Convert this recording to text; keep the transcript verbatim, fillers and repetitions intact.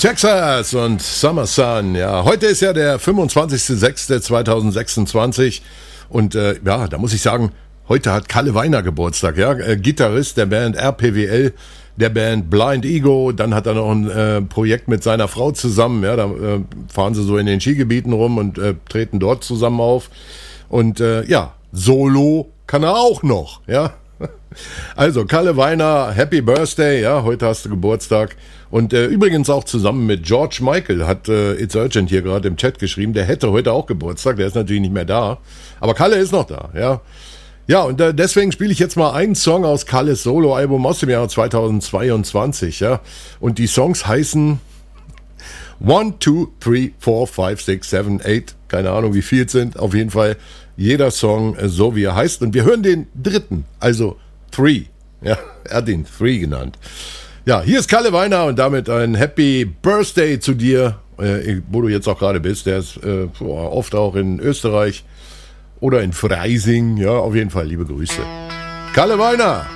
Texas und Summer Sun. Ja, heute ist ja der fünfundzwanzigster sechster zweitausendsechsundzwanzig und äh, ja, da muss ich sagen, heute hat Kalle Weiner Geburtstag, ja, äh, Gitarrist der Band R P W L, der Band Blind Ego. Dann hat er noch ein äh, Projekt mit seiner Frau zusammen, ja, da äh, fahren sie so in den Skigebieten rum und äh, treten dort zusammen auf. Und äh, ja, Solo kann er auch noch, ja. Also, Kalle Weiner, Happy Birthday, ja, heute hast du Geburtstag. Und äh, übrigens auch zusammen mit George Michael hat äh, It's Urgent hier gerade im Chat geschrieben, der hätte heute auch Geburtstag, der ist natürlich nicht mehr da. Aber Kalle ist noch da, ja. Ja, und äh, deswegen spiele ich jetzt mal einen Song aus Kalles Soloalbum aus dem Jahr zweitausendzweiundzwanzig, ja. Und die Songs heißen one, two, three, four, five, six, seven, eight, keine Ahnung wie viel es sind, auf jeden Fall jeder Song äh, so wie er heißt. Und wir hören den dritten, also Three, ja, er hat ihn Three genannt. Ja, hier ist Kalle Weiner und damit ein Happy Birthday zu dir, äh, wo du jetzt auch gerade bist. Der ist äh, oft auch in Österreich oder in Freising. Ja, auf jeden Fall liebe Grüße. Kalle Weiner!